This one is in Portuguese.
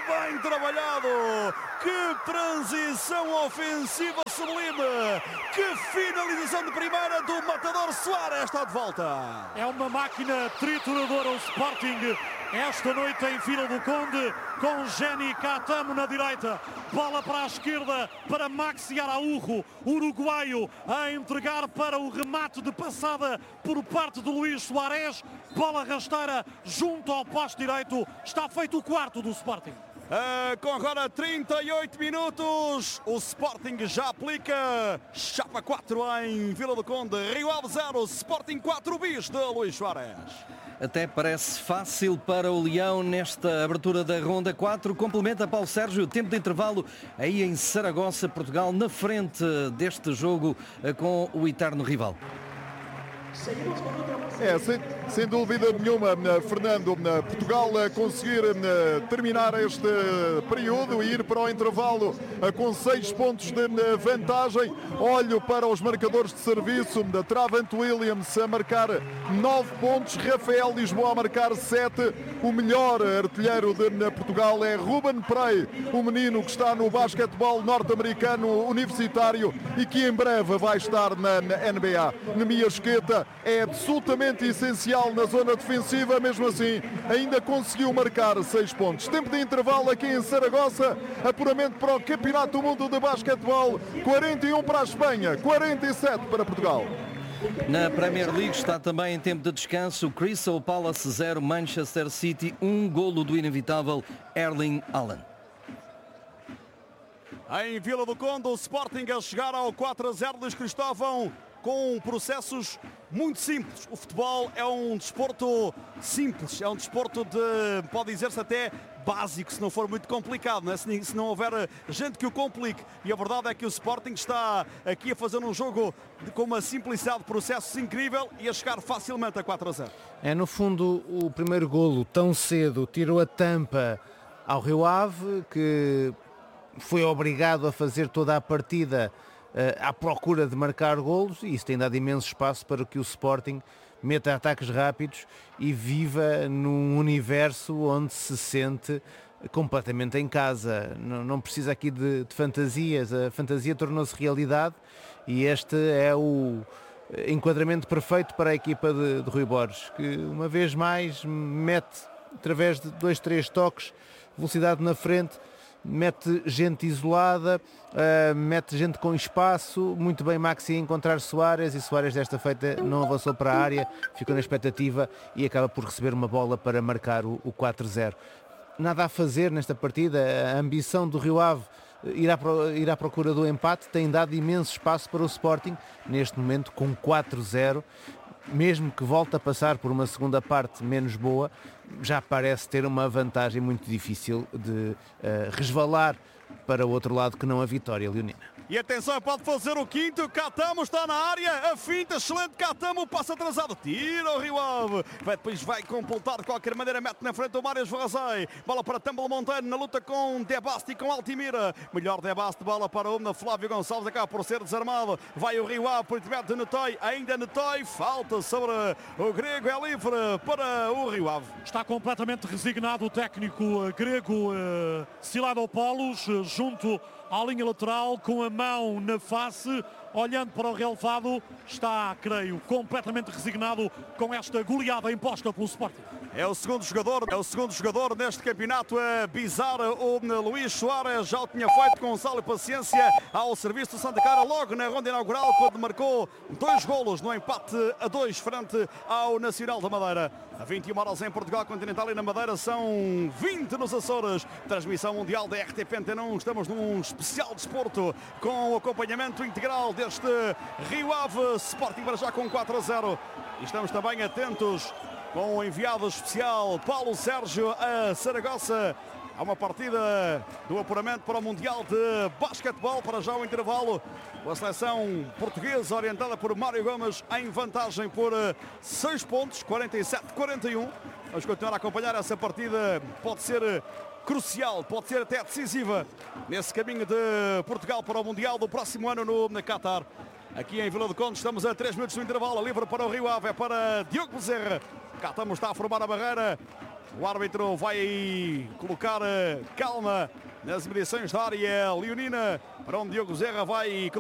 bem trabalhado! Que transição ofensiva sublime! Que finalização de primeira do matador Soares, está de volta! É uma máquina trituradora o Sporting esta noite em Vila do Conde, com Geni Catamo na direita, bola para a esquerda para Maxi Araújo, uruguaio, a entregar para o remate de passada por parte do Luís Soares, bola rasteira junto ao poste direito, está feito o quarto do Sporting. Com agora 38 minutos, o Sporting já aplica chapa 4 em Vila do Conde, Rio Ave 0, Sporting 4 bis de Luís Soares. Até parece fácil para o Leão nesta abertura da ronda 4. Complementa Paulo Sérgio, tempo de intervalo aí em Saragossa, Portugal, na frente deste jogo com o eterno rival. Sem dúvida nenhuma, Fernando, Portugal a conseguir terminar este período e ir para o intervalo com 6 pontos de vantagem. Olho para os marcadores de serviço, Travant Williams a marcar 9 pontos, Rafael Lisboa a marcar 7. O melhor artilheiro de Portugal é Ruben Prey, o menino que está no basquetebol norte-americano universitário e que em breve vai estar na NBA. Nemias Queta é absolutamente essencial na zona defensiva, mesmo assim ainda conseguiu marcar 6 pontos. Tempo de intervalo aqui em Saragossa, apuramento para o Campeonato do Mundo de Basquetebol, 41 para a Espanha, 47 para Portugal. Na Premier League está também em tempo de descanso, Crystal Palace 0, Manchester City 1, golo do inevitável Erling Haaland. Em Vila do Conde, o Sporting a chegar ao 4-0, Luís Cristóvão, com processos muito simples. O futebol é um desporto simples, é um desporto de, pode dizer-se até básico, se não for muito complicado, não é? Se não houver gente que o complique. E a verdade é que o Sporting está aqui a fazer um jogo com uma simplicidade de processos incrível e a chegar facilmente a 4-0. É, no fundo, o primeiro golo tão cedo tirou a tampa ao Rio Ave, que foi obrigado a fazer toda a partida à procura de marcar golos, e isso tem dado imenso espaço para que o Sporting meta ataques rápidos e viva num universo onde se sente completamente em casa. Não precisa aqui de fantasias, a fantasia tornou-se realidade e este é o enquadramento perfeito para a equipa de Rui Borges, que uma vez mais mete, através de 2, 3 toques, velocidade na frente, mete gente isolada, mete gente com espaço, muito bem Maxi a encontrar Soares, e Soares desta feita não avançou para a área, ficou na expectativa e acaba por receber uma bola para marcar o 4-0. Nada a fazer nesta partida, a ambição do Rio Ave ir à procura do empate tem dado imenso espaço para o Sporting, neste momento com 4-0, mesmo que volte a passar por uma segunda parte menos boa, já parece ter uma vantagem muito difícil de resvalar para o outro lado que não a vitória leonina. E atenção, pode fazer o quinto, Catamo está na área, a finta, excelente Catamo, passa atrasado, tira o Rio Ave, depois vai completar de qualquer maneira, mete na frente o Mário Varrazei, bola para Tumble Montano, na luta com Debasti e com Altimira, melhor Debasti, bola para o Flávio Gonçalves, acaba por ser desarmado, vai o Rio Ave, por intermédio de Netoi, ainda Netoi, falta sobre o grego, é livre para o Rio Ave. Está completamente resignado o técnico grego Siladopoulos, junto à linha lateral, com a mão na face, olhando para o relevado, está, creio, completamente resignado com esta goleada imposta pelo Sporting. É o segundo jogador neste campeonato a bizar o Luís Soares, já o tinha feito com sal e paciência ao serviço do Santa Clara logo na ronda inaugural, quando marcou 2 golos no empate a 2 frente ao Nacional da Madeira. A 21 horas em Portugal Continental e na Madeira são 20 nos Açores. Transmissão mundial da RTP Antena 1. Estamos num especial desporto com o acompanhamento integral deste Rio Ave Sporting, para já com 4-0. E estamos também atentos com o enviado especial Paulo Sérgio a Saragossa. Há uma partida do apuramento para o Mundial de Basquetebol, para já o intervalo. A seleção portuguesa, orientada por Mário Gomes, em vantagem por 6 pontos, 47-41. Vamos continuar a acompanhar essa partida, pode ser crucial, pode ser até decisiva nesse caminho de Portugal para o Mundial do próximo ano no Qatar. Aqui em Vila do Conde estamos a 3 minutos do intervalo, livre para o Rio Ave, é para Diogo Bezerra. Catamo está a formar a barreira, O árbitro vai colocar calma nas mediações da área leonina, para onde Diogo Zerra vai